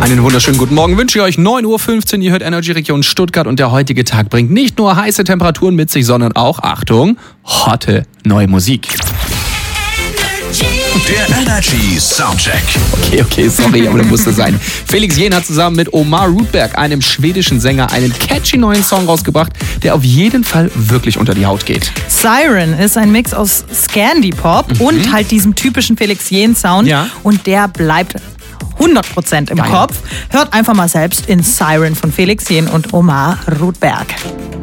Einen wunderschönen guten Morgen wünsche ich euch. 9:15 Uhr, ihr hört Energy Region Stuttgart und der heutige Tag bringt nicht nur heiße Temperaturen mit sich, sondern auch, Achtung, hotte neue Musik. Der Energy Soundcheck. Okay, sorry, aber das musste sein. Felix Jähn hat zusammen mit Omar Rudberg, einem schwedischen Sänger, einen catchy neuen Song rausgebracht, der auf jeden Fall wirklich unter die Haut geht. Siren ist ein Mix aus Scandi-Pop und halt diesem typischen Felix Jähn-Sound. Ja. Und der bleibt 100% im Geil. Kopf. Hört einfach mal selbst in Siren von Felix Jähn und Omar Rudberg.